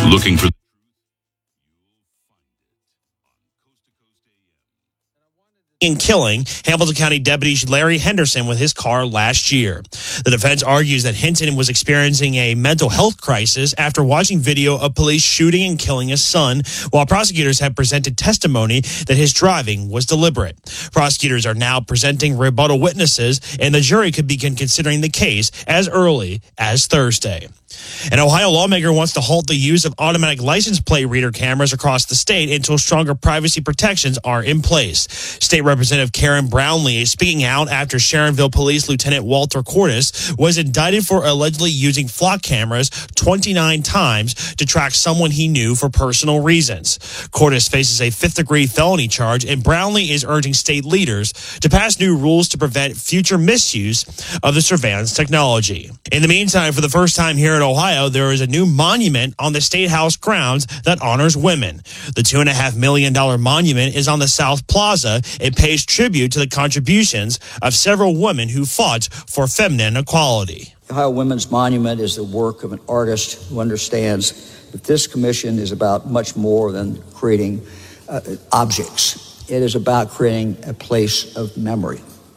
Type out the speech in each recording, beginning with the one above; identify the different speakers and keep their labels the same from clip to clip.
Speaker 1: Looking for
Speaker 2: in killing Hamilton County Deputy Larry Henderson with his car last year. The defense argues that Hinton was experiencing a mental health crisis after watching video of police shooting and killing his son, while prosecutors have presented testimony that his driving was deliberate. Prosecutors are now presenting rebuttal witnesses, and the jury could begin considering the case as early as Thursday. An Ohio lawmaker wants to halt the use of automatic license plate reader cameras across the state until stronger privacy protections are in place. State Representative Karen Brownlee is speaking out after Sharonville Police Lieutenant Walter Cordes was indicted for allegedly using flock cameras 29 times to track someone he knew for personal reasons. Cordes faces a fifth-degree felony charge, and Brownlee is urging state leaders to pass new rules to prevent future misuse of the surveillance technology. In the meantime, for the first time here in Ohio, there is a new monument on the State House grounds that honors women. The $2.5 million monument is on the South Plaza. It pays tribute to the contributions of several women who fought for feminine equality.
Speaker 3: The Ohio Women's Monument is the work of an artist who understands that this commission is about much more than creating objects. It is about creating a place of memory,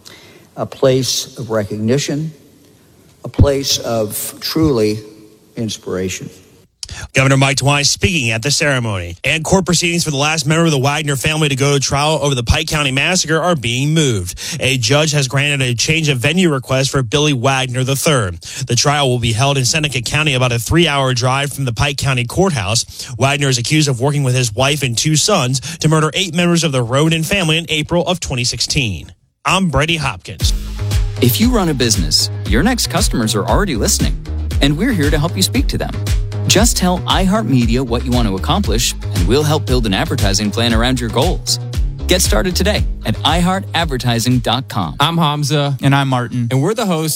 Speaker 3: a place of recognition, a place of truly inspiration.
Speaker 2: Governor Mike DeWine speaking at the ceremony. And court proceedings for the last member of the Wagner family to go to trial over the Pike County massacre are being moved. A judge has granted a change of venue request for Billy Wagner III. The trial will be held in Seneca County, about a 3-hour drive from the Pike County courthouse. Wagner is accused of working with his wife and 2 sons to murder 8 members of the Roden family in April of 2016. I'm Brady Hopkins.
Speaker 4: If you run a business, your next customers are already listening, and we're here to help you speak to them. Just tell iHeartMedia what you want to accomplish, and we'll help build an advertising plan around your goals. Get started today at iHeartAdvertising.com.
Speaker 5: I'm Hamza.
Speaker 6: And I'm Martin.
Speaker 5: And we're the hosts